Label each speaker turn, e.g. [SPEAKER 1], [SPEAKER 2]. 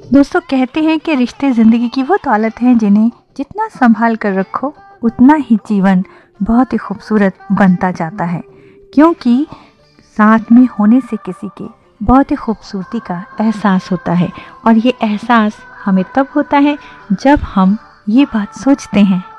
[SPEAKER 1] दोस्तों, कहते हैं कि रिश्ते ज़िंदगी की वो दौलत हैं जिन्हें जितना संभाल कर रखो उतना ही जीवन बहुत ही खूबसूरत बनता जाता है, क्योंकि साथ में होने से किसी के बहुत ही खूबसूरती का एहसास होता है। और ये एहसास हमें तब होता है जब हम ये बात सोचते हैं